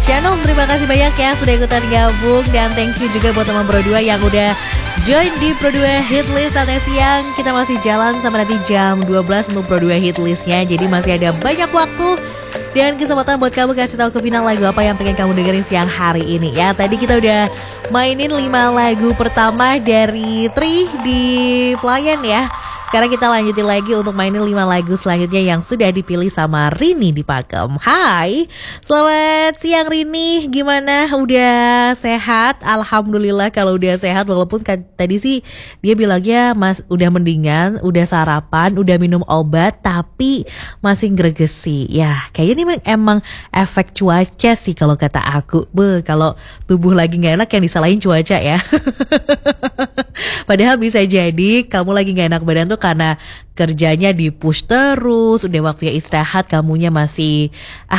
Shanum, terima kasih banyak ya sudah ikutan gabung. Dan thank you juga buat teman Pro 2 yang udah join di Pro 2 Hitlist sampai siang. Kita masih jalan sampai nanti jam 12 untuk Pro 2 Hitlistnya. Jadi masih ada banyak waktu dan kesempatan buat kamu kasih tahu ke final lagu apa yang pengen kamu dengerin siang hari ini ya. Tadi kita udah mainin 5 lagu pertama dari Tri di Pelayan ya. Sekarang kita lanjutin lagi untuk mainin 5 lagu selanjutnya yang sudah dipilih sama Rini di Pakem. Hai, selamat siang Rini, gimana? Udah sehat? Alhamdulillah kalau udah sehat, walaupun tadi sih dia bilangnya udah mendingan, udah sarapan, udah minum obat, tapi masih gregesi. Ya, kayaknya ini emang efek cuaca sih kalau kata aku. Kalau tubuh lagi gak enak yang disalahin cuaca ya. Padahal bisa jadi kamu lagi gak enak badan tuh karena kerjanya di push terus, udah waktunya istirahat kamunya masih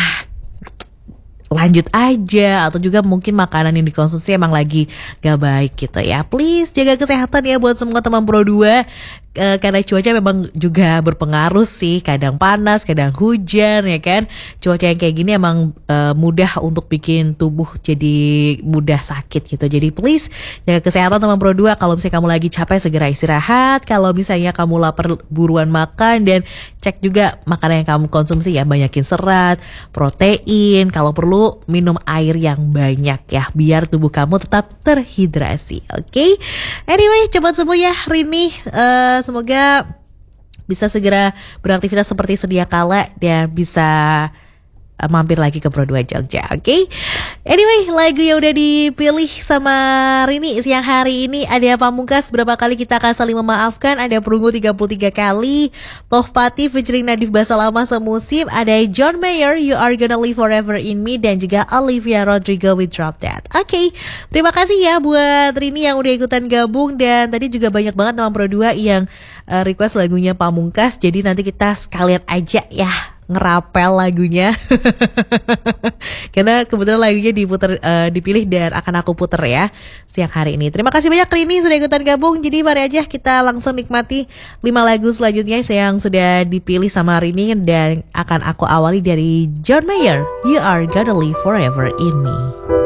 lanjut aja, atau juga mungkin makanan yang dikonsumsi emang lagi gak baik gitu ya. Please jaga kesehatan ya buat semua teman Pro 2. Karena cuaca memang juga berpengaruh sih, kadang panas, kadang hujan ya kan. Cuaca yang kayak gini emang mudah untuk bikin tubuh jadi mudah sakit gitu. Jadi please jaga kesehatan teman Pro 2. Kalau misalnya kamu lagi capek segera istirahat. Kalau misalnya kamu lapar buruan makan, dan cek juga makanan yang kamu konsumsi ya, banyakin serat, protein. Kalau perlu minum air yang banyak ya, biar tubuh kamu tetap terhidrasi. Oke? Anyway, cepat sembuh ya Rini. Semoga bisa segera beraktivitas seperti sedia kala dan bisa mampir lagi ke Pro 2 Jogja, oke? Anyway, lagu yang udah dipilih sama Rini siang hari ini ada Pamungkas, Berapa Kali Kita Akan Saling Memaafkan, ada Perunggu 33 Kali, Tohpati featuring Nadif Basalama Semusim, ada John Mayer, You Are Gonna Live Forever In Me, dan juga Olivia Rodrigo with Drop That. Oke, terima kasih ya buat Rini yang udah ikutan gabung, dan tadi juga banyak banget teman Pro 2 yang request lagunya Pamungkas, jadi nanti kita sekalian aja ya ngerapel lagunya. Karena kebetulan lagunya dipilih dan akan aku puter ya siang hari ini. Terima kasih banyak Rini sudah ikutan gabung. Jadi mari aja kita langsung nikmati 5 lagu selanjutnya yang sudah dipilih sama Rini, dan akan aku awali dari John Mayer, You Are Gonna Live Forever In Me.